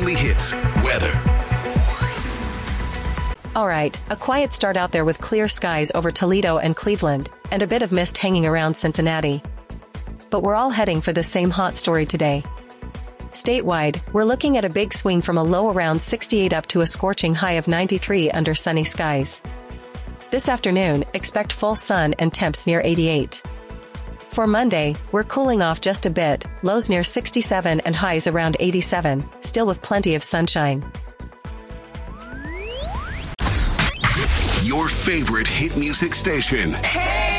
only hits, weather. All right, a quiet start out there with clear skies over Toledo and Cleveland, and a bit of mist hanging around Cincinnati. But we're all heading for the same hot story today. Statewide, we're looking at a big swing from a low around 68 up to a scorching high of 93 under sunny skies. This afternoon, expect full sun and temps near 88. For Monday, we're cooling off just a bit, lows near 67 and highs around 87, still with plenty of sunshine. Your favorite hit music station. Hey!